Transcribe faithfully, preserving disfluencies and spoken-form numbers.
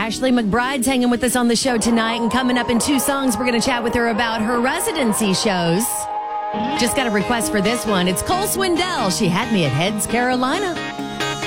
Ashley McBride's hanging with us on the show tonight, and coming up in two songs, we're going to chat with her about her residency shows. Just got a request for this one. It's Cole Swindell. She had me at Heads, Carolina.